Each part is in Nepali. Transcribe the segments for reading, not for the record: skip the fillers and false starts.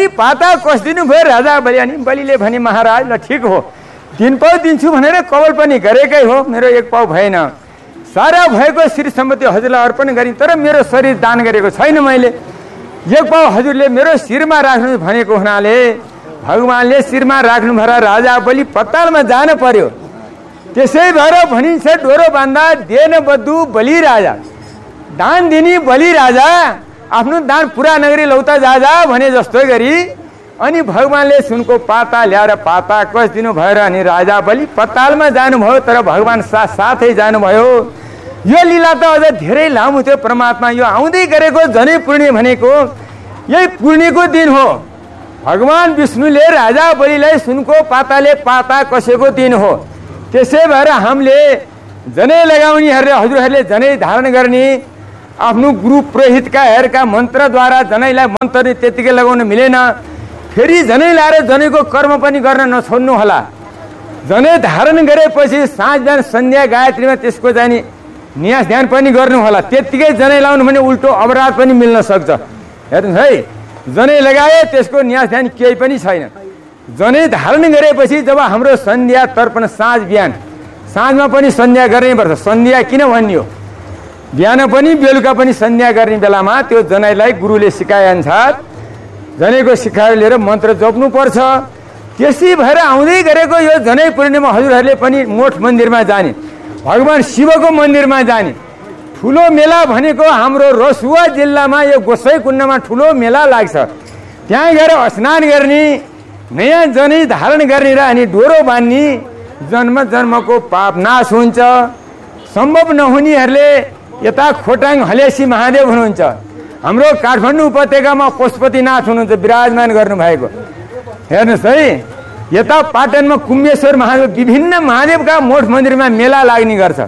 पाता कस दिनुभयो राजा बलि। अनि बलिले भने महाराज ल ठिक हो, 3 पाउ दिन्छु भनेर कवल पनि गरेकै हो, मेरो 1 पाउ भएन। सारा भएको श्री सम्पत्ति हजुरलाई अर्पण गरेँ, तर मेरो शरीर दान गरेको छैन मैले। 1 पाउ हजुरले मेरो शिरमा राख्नु भनेको हुनाले भगवानले शिरमा राख्नु भएर राजा बलि पतालमा जान पर्यो। त्यसै भएर भनिन्छ डोरो बान्दा देन बद्दु बलि राजा, दान दिने बलि राजा आफ्नो दान पुरा नगरी लौता जा भने जस्तो गरी अनि भगवानले सुनको पाता ल्याएर पाता कस दिनु भएर अनि राजा बलि पतालमा जानुभयो। तर भगवान साथै जानुभयो। यो लीला त अझ धेरै लामो थियो परमात्मा। यो आउँदै गरेको जनै पूर्णे भनेको यही पूर्णेको दिन हो। भगवान विष्णुले राजा बलिलाई सुनको पाताले पाता कसेको दिन हो। त्यसै भएर हामीले जनै लगाउनेहरूले हजुरहरूले जनै धारण गर्ने आफ्नो गुरु पुरोहितका मन्त्रद्वारा जनैलाई मन्त्र त्यतिकै लगाउन मिलेन। फेरि जनै लाएर जनैको कर्म पनि गर्न नछोड्नु होला। जनै धारण गरेपछि साँझ बिहान सन्ध्या गायत्रीमा त्यसको चाहिँ नियास ध्यान पनि गर्नु होला। त्यतिकै जनै लाउनु भने उल्टो अपराध पनि मिल्न सक्छ। हेर्नुहोस् है, जनै लगाए त्यसको नियास ध्यान केही पनि छैन। जनै धारण गरेपछि जब हाम्रो सन्ध्या तर्पण साँझ बिहान, साँझमा पनि सन्ध्या गर्नै पर्छ। सन्ध्या किन भनियो? बिहान पनि बेलुका पनि सन्ध्या गर्ने बेलामा त्यो जनैलाई गुरुले सिकाए अनुसार जनेको सिकाएर लिएर मन्त्र जप्नु पर्छ। त्यसै भएर आउँदै गरेको यो जनै पूर्णिमा हजुरहरूले पनि मठ मन्दिरमा जाने, भगवान शिवको मन्दिरमा जाने। ठुलो मेला भनेको हाम्रो रसुवा जिल्लामा यो गोसाइँकुण्डमा ठुलो मेला लाग्छ। त्यहाँ गएर स्नान गर्ने, नयाँ जनै धारण गर्ने र अनि डोरो बान्ने, जन्म जन्मको पाप नाश हुन्छ। सम्भव नहुनेहरूले यता खोटाङ हलेसी महादेव हुनुहुन्छ, हाम्रो काठमाडौँ उपत्यकामा पशुपतिनाथ हुनुहुन्छ विराजमान गर्नुभएको। हेर्नुहोस् है, यता पाटनमा कुम्भेश्वर महादेव, विभिन्न महादेवका मठ मन्दिरमा मेला लाग्ने गर्छ।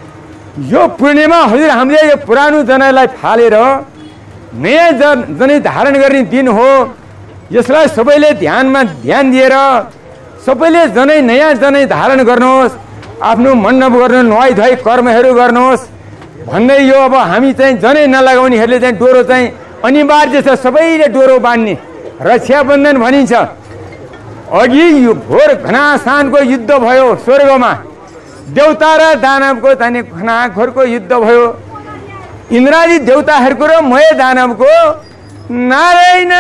यो पूर्णिमा हजुर हामीले यो पुरानो जनैलाई फालेर नयाँ जनै धारण गर्ने दिन हो। यसलाई सबैले ध्यान दिएर सबैले जनै नयाँ जनै धारण गर्नुहोस्, आफ्नो मण्डप गर्नु, नुहाई धुवाई कर्महरू गर्नुहोस् भन्दै यो अब हामी चाहिँ जनै नलगाउनेहरूले चाहिँ डोरो चाहिँ अनिवार्य छ। सबैले डोरो बान्ने रक्षाबन्धन भनिन्छ। अघि यो घोर घनासानको युद्ध भयो स्वर्गमा, देवता र दानवको चाहिँ घनाघोरको युद्ध भयो। इन्द्रादी देवताहरूको र मय दानवको नारायण